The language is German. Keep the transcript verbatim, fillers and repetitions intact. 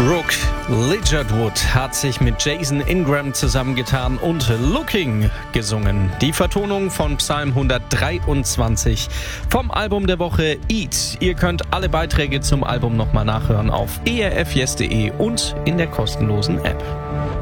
Brooke Ligertwood hat sich mit Jason Ingram zusammengetan und Looking gesungen. Die Vertonung von Psalm hundertdreiundzwanzig vom Album der Woche Eat. Ihr könnt alle Beiträge zum Album nochmal nachhören auf e r f yes punkt d e und in der kostenlosen App.